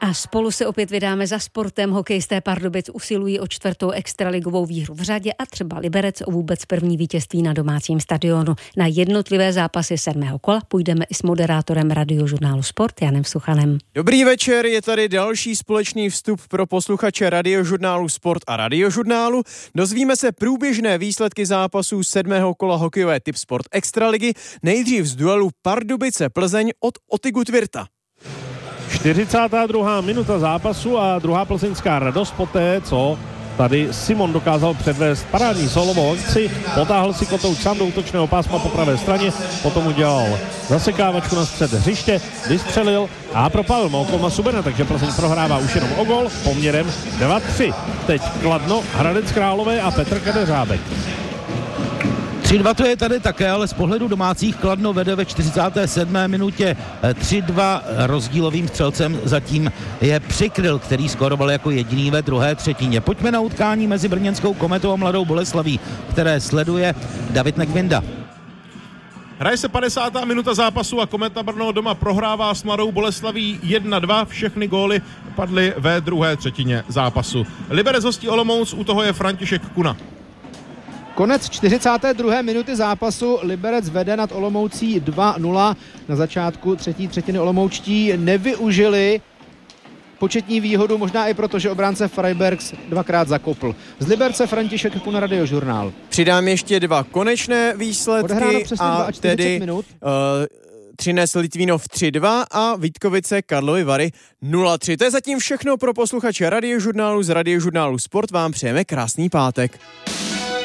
A spolu se opět vydáme za sportem. Hokejisté Pardubic usilují o 4. extraligovou výhru v řadě a třeba Liberec o vůbec první vítězství na domácím stadionu. Na jednotlivé zápasy 7. kola půjdeme i s moderátorem Radiožurnálu Sport Janem Suchanem. Dobrý večer, je tady další společný vstup pro posluchače Radiožurnálu Sport a Radiožurnálu. Dozvíme se průběžné výsledky zápasů 7. kola hokejové Tip Sport Extraligy, nejdřív z duelu Pardubice Plzeň od Otygu Tvirta. 42. minuta zápasu a druhá plzeňská radost poté, co tady Simon dokázal předvést parádní solovou akci, potáhl si kotouč sám do útočného pásma po pravé straně, potom udělal zasekávačku na střed hřiště, vystřelil a propálil Malcolma Subena, takže Plzeň prohrává už jenom o gól poměrem 2-3. Teď Kladno, Hradec Králové a Petr Kadeřábek. 3-2 to je tady také, ale z pohledu domácích Kladno vede ve 47. minutě 3-2. Rozdílovým střelcem zatím je Přikryl, který skoroval jako jediný ve druhé třetině. Pojďme na utkání mezi brněnskou Kometou a Mladou Boleslaví, které sleduje David Nekvinda. Hraje se 50. minuta zápasu a Kometa Brno doma prohrává s Mladou Boleslaví 1-2. Všechny góly padly ve druhé třetině zápasu. Liberec hostí Olomouc, u toho je František Kuna. Konec 42. minuty zápasu, Liberec vede nad Olomoucí 2-0. Na začátku třetí třetiny Olomoučtí nevyužili početní výhodu, možná i proto, že obránce Freibergs dvakrát zakopl. Z Liberce František Kuna, Radiožurnál. Přidám ještě dva konečné výsledky a tedy Třinec Litvínov 3-2 a Vítkovice Karlovy Vary 0-3. To je zatím všechno pro posluchače Radiožurnálu. Z Radiožurnálu Sport vám přejeme krásný pátek.